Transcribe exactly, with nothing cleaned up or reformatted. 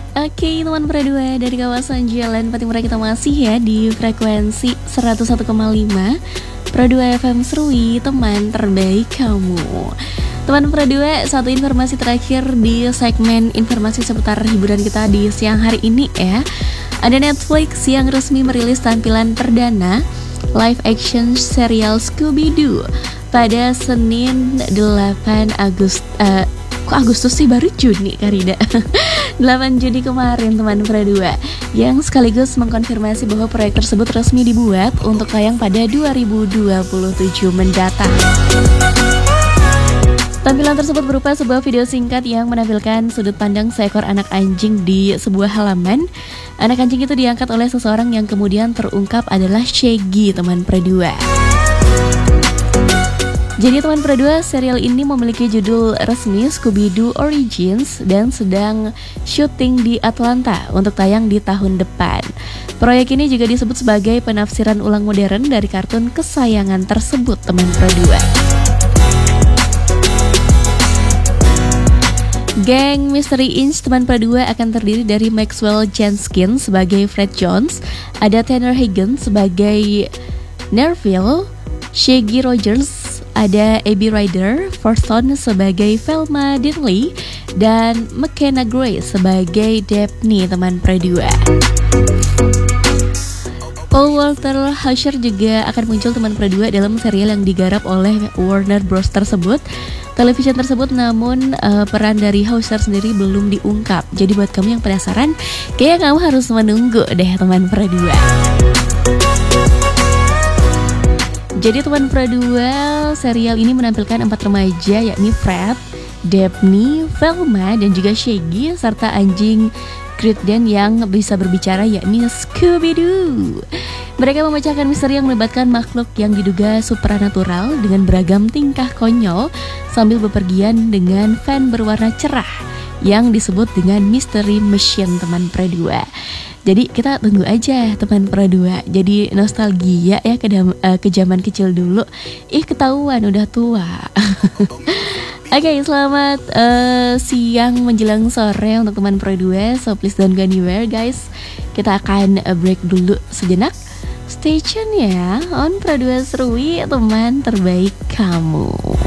Oke teman Pradua, dari kawasan Jalan Patimura kita masih ya di frekuensi seratus satu koma lima Pradua F M Serui, teman terbaik kamu. Teman Pradua, satu informasi terakhir di segmen informasi seputar hiburan kita di siang hari ini ya. Ada Netflix yang resmi merilis tampilan perdana live action serial Scooby-Doo pada Senin delapan Agustus uh, Kok Agustus sih, baru Juni Karida delapan Juni kemarin teman Pradua, yang sekaligus mengkonfirmasi bahwa proyek tersebut resmi dibuat untuk tayang pada dua ribu dua puluh tujuh mendatang. Tampilan tersebut berupa sebuah video singkat yang menampilkan sudut pandang seekor anak anjing di sebuah halaman. Anak anjing itu diangkat oleh seseorang yang kemudian terungkap adalah Shaggy teman Pradua. Jadi teman Pradua, serial ini memiliki judul resmi Scooby-Doo Origins dan sedang syuting di Atlanta untuk tayang di tahun depan. Proyek ini juga disebut sebagai penafsiran ulang modern dari kartun kesayangan tersebut teman Pradua. Geng Mystery Inc teman Pradua akan terdiri dari Maxwell Jenskin sebagai Fred Jones, ada Tanner Higgins sebagai Nerville, Shaggy Rogers, ada Abby Ryder, Forson sebagai Velma Dinley, dan McKenna Gray sebagai Daphne teman Pradua. Paul Walter Hauser juga akan muncul teman Pradua dalam serial yang digarap oleh Warner Bros tersebut. Television tersebut, namun uh, peran dari Hauser sendiri belum diungkap. Jadi buat kamu yang penasaran, kayaknya kamu harus menunggu deh teman Pradua. Jadi teman Pradua, serial ini menampilkan empat remaja yakni Fred, Daphne, Velma, dan juga Shaggy, serta anjing Great Dane yang bisa berbicara yakni Scooby-Doo. Mereka memecahkan misteri yang melibatkan makhluk yang diduga supranatural dengan beragam tingkah konyol sambil bepergian dengan van berwarna cerah yang disebut dengan Mystery Machine teman Pradua. Jadi kita tunggu aja teman Pradua. Jadi nostalgia ya ke, dam, uh, ke zaman kecil dulu. Ih ketahuan udah tua. Oke, okay, selamat uh, siang menjelang sore untuk teman Pradua. So please don't go anywhere guys. Kita akan uh, break dulu sejenak. Stay tune ya on Pradua Serui, teman terbaik kamu.